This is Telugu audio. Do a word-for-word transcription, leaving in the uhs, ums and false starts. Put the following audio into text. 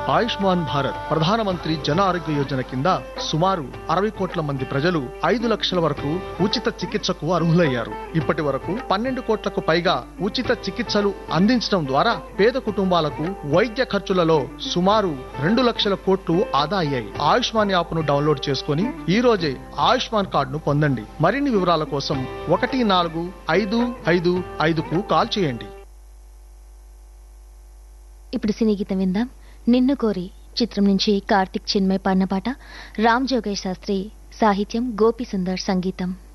ఆయుష్మాన్ భారత్ ప్రధానమంత్రి జన ఆరోగ్య యోజన కింద సుమారు అరవై కోట్ల మంది ప్రజలు ఐదు లక్షల వరకు ఉచిత చికిత్సకు అర్హులయ్యారు. ఇప్పటి వరకు పన్నెండు కోట్లకు పైగా ఉచిత చికిత్సలు అందించడం ద్వారా పేద కుటుంబాలకు వైద్య ఖర్చులలో సుమారు రెండు లక్షల కోట్లు ఆదా అయ్యాయి. ఆయుష్మాన్ యాప్ ను డౌన్లోడ్ చేసుకుని ఈ రోజే ఆయుష్మాన్ కార్డును పొందండి. మరిన్ని వివరాల కోసం ఒకటి నాలుగు ఐదు ఐదు ఐదుకు కాల్ చేయండి. ఇప్పుడు సినీ గీతం విందాం. నిన్ను కోరి చిత్రం నుంచి కార్తిక్ చిన్మయ్ పాడిన పాట, రామ్ జోగేష్ శాస్త్రి సాహిత్యం, గోపి సుందర్ సంగీతం.